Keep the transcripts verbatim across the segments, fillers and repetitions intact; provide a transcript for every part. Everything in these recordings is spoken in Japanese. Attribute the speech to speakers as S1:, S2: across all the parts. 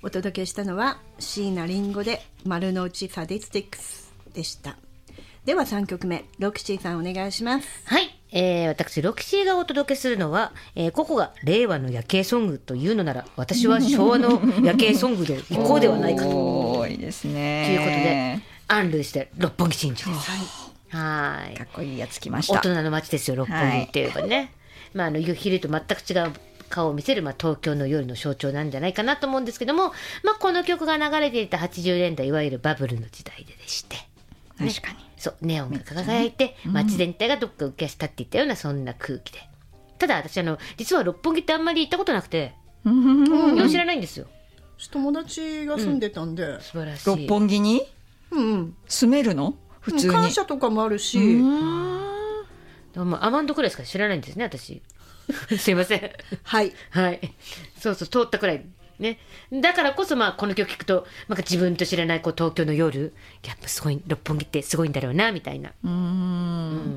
S1: お届けしたのは椎名林檎で丸の内サディスティックスでした。ではさんきょくめ、ロキシーさんお願いします。
S2: はい、えー、私ロキシーがお届けするのは、えー、ここが令和の夜景ソングというのなら私は昭和の夜景ソングで行こうではないかと
S3: 多いですね。
S2: ということでアンルイスで六本木真珠です。はい、
S3: かっこいいやつ来ました。
S2: 大人の街ですよ六本木って言えばね、はい、まあ、あの昼と全く違う顔を見せる、まあ、東京の夜の象徴なんじゃないかなと思うんですけども、まあ、この曲が流れていたはちじゅうねんだい、いわゆるバブルの時代ででして、ね、
S3: 確かに
S2: そうネオンが輝いて、ね、街全体がどっか浮き足立っていったようなそんな空気で、ただ私あの実は六本木ってあんまり行ったことなくて、うん、知らないんですよ。
S1: 友達が住んでたんで、うん、
S2: 素晴らしい。
S3: 六本木に、うん、住めるの普通に。
S1: 感謝とかもあるし、
S2: うん、アマンドくらいしか知らないんですね私すいません
S1: はい
S2: はいそうそう通ったくらいね。だからこそまあこの曲聴くとなんか自分と知らないこう東京の夜やっぱすごい六本木ってすごいんだろうなみたいな、
S3: うーん、うん、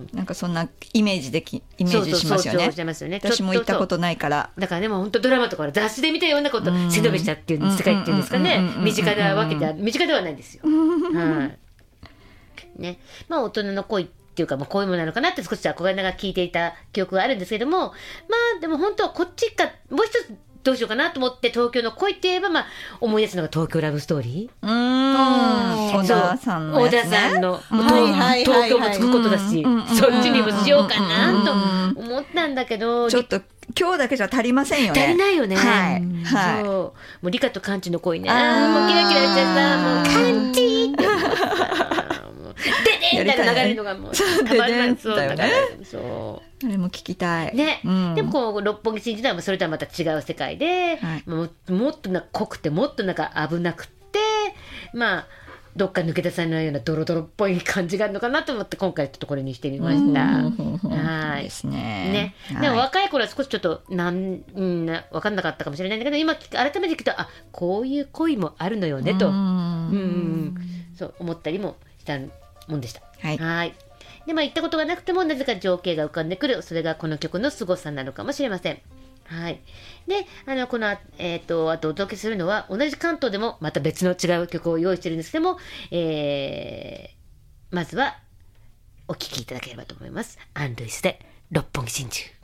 S3: なんかそんなイメージできイメージしますよね。
S2: そうそうそうそうね。
S3: 私も行ったことないからだ
S2: からね、もう本当ドラマとか雑誌で見たようなこと背伸びしたっていう世界っていうんですかね、身近なわけでは身近ではないんですよはいね、まあ大人の恋っていうか、まあ、こういうものなのかなって少し憧れながら聞いていた記憶があるんですけども、まあでも本当はこっちかもう一つどうしようかなと思って東京の恋って言えば、まあ、思い出すのが東京ラブストーリー。う
S3: ーん、小田さんのやつね。
S2: 小田さんの、はいはい、東京もつくことだし、そっちにもしようかなと思ったんだけど、
S3: ちょっと今日だけじゃ足りませんよね。
S2: 足りないよね。はい。はい、そうもう理科とカンチの恋ね。もうキラキラしてさ、もうカンチってででんって流れるのがもうたまらないそうだから、そう。
S3: あれも聞きたい。
S2: ね。うん、でもこう六本木真珠はそれとはまた違う世界で、はい、も, もっとなんか濃くてもっとなんか危なくて、まあどっか抜け出さないようなドロドロっぽい感じがあるのかなと思って今回ちょっとこれにしてみました。はい。
S3: ですね。
S2: ね。でも若い頃は少しちょっとなんん分かんなかったかもしれないんだけど、今改めて聞くとあこういう恋もあるのよねと、うんうんそう思ったりもしたもんでした。はい。はいでまあ、行ったことがなくてもなぜか情景が浮かんでくる、それがこの曲の凄さなのかもしれません。はい。で、あの、この、えっと、あとお届けするのは、同じ関東でもまた別の違う曲を用意してるんですけども、えー、まずは、お聴きいただければと思います。アン・ルイスで、六本木真珠。